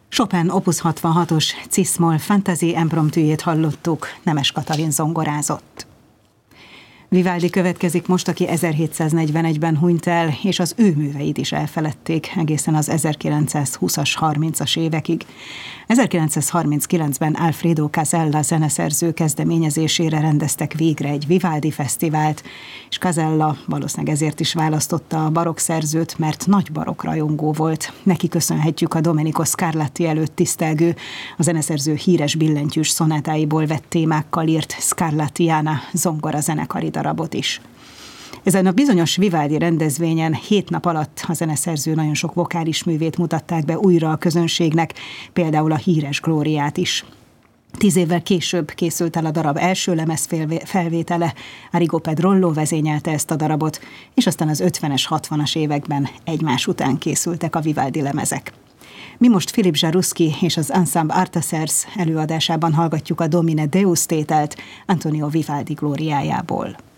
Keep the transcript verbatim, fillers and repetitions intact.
Chopin opus hatvanhatos Cis-moll Fantasy impromptujét hallottuk, Nemes Katalin zongorázott. Vivaldi következik most, aki ezerhétszáznegyvenegyben hunyt el, és az ő műveit is elfeledték egészen az ezerkilencszázhúszas, harmincas évekig. ezerkilencszázharminckilencben Alfredo Casella zeneszerző kezdeményezésére rendeztek végre egy Vivaldi fesztivált, és Casella valószínűleg ezért is választotta a barokk szerzőt, mert nagy barokk rajongó volt. Neki köszönhetjük a Domenico Scarlatti előtt tisztelgő, a zeneszerző híres billentyűs szonátáiból vett témákkal írt Scarlattiana zongora zenekari darabot is. Ezen a bizonyos Vivaldi rendezvényen hét nap alatt a zeneszerző nagyon sok vokális művét mutatták be újra a közönségnek, például a híres Glóriát is. Tíz évvel később készült el a darab első lemez felvétele, Arrigo Pedrollo vezényelte ezt a darabot, és aztán az ötvenes, hatvanas években egymás után készültek a Vivaldi lemezek. Mi most Philippe Jaruski és az Ensemble Artaserse előadásában hallgatjuk a Domine Deus tételt Antonio Vivaldi glóriájából.